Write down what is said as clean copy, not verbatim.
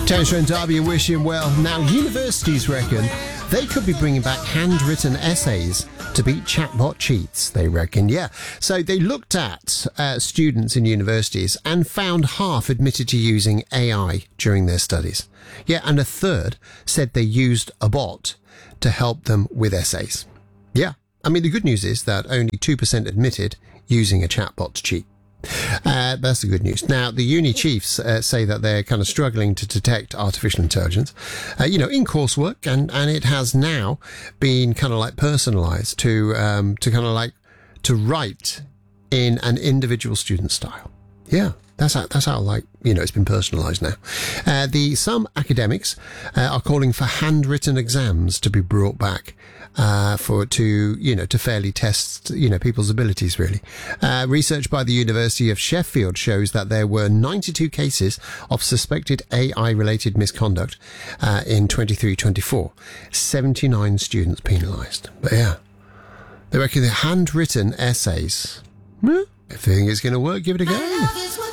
Tansha and Darby are wishing well. Now, universities reckon they could be bringing back handwritten essays to beat chatbot cheats, they reckon. Yeah. So they looked at students in universities and found half admitted to using AI during their studies. Yeah, and a third said they used a bot to help them with essays. Yeah. I mean, the good news is that only 2% admitted using a chatbot to cheat. That's the good news. Now, the uni chiefs say that they're kind of struggling to detect artificial intelligence, in coursework, and it has now been kind of like personalised to kind of like to write in an individual student style. Yeah. That's how like, it's been personalised now. Some academics are calling for handwritten exams to be brought back to fairly test, people's abilities, really. Research by the University of Sheffield shows that there were 92 cases of suspected AI-related misconduct in 23-24. 79 students penalised. But yeah, they reckon the handwritten essays, if you think it's going to work, give it a go.